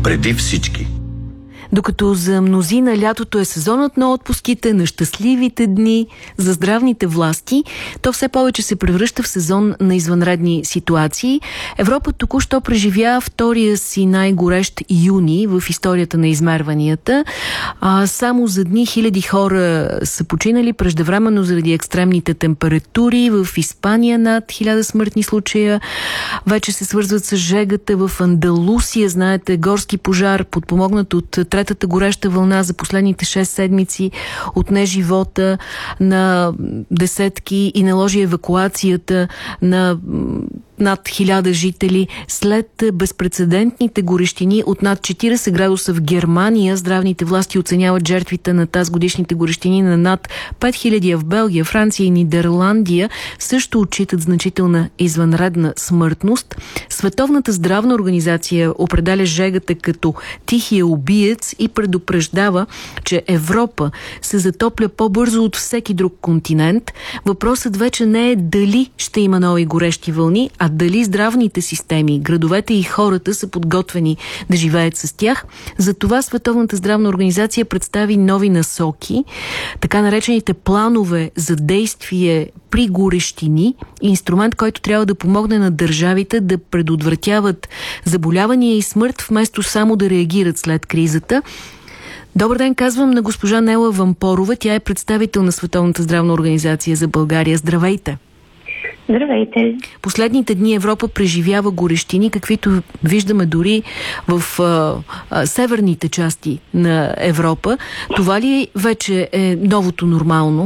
преди всички. Докато за мнозина лятото е сезонът на отпуските, на щастливите дни, за здравните власти, то все повече се превръща в сезон на извънредни ситуации. Европа току-що преживя втория си най-горещ юни в историята на измерванията. Само за дни хиляди хора са починали преждевременно заради екстремните температури. В Испания над 1000 смъртни случая вече се свързват с жегата. В Андалусия, знаете, горски пожар, подпомогнат от третата гореща вълна за последните 6 седмици, отне живота на десетки и наложи евакуацията на над 1000 жители. След безпрецедентните горещини от над 40 градуса в Германия, здравните власти оценяват жертвите на тази годишните горещини на над 5000, в Белгия, Франция и Нидерландия също отчитат значителна извънредна смъртност. Световната здравна организация определя жегата като тихия убиец и предупреждава, че Европа се затопля по-бързо от всеки друг континент. Въпросът вече не е дали ще има нови горещи вълни, а дали здравните системи, градовете и хората са подготвени да живеят с тях. Затова Световната здравна организация представи нови насоки, така наречените планове за действие при горещини, инструмент, който трябва да помогне на държавите да предотвратяват заболявания и смърт, вместо само да реагират след кризата. Добър ден, казвам на госпожа Нела Вампорова. Тя е представител на Световната здравна организация за България. Здравейте! Здравейте! Последните дни Европа преживява горещини, каквито виждаме дори в северните части на Европа. Това ли вече е новото нормално?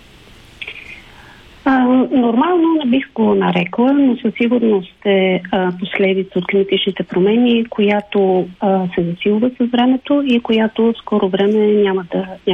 Нормално не бих го нарекла, но със сигурност е последица от климатичните промени, която се засилва с времето и която в скоро време няма да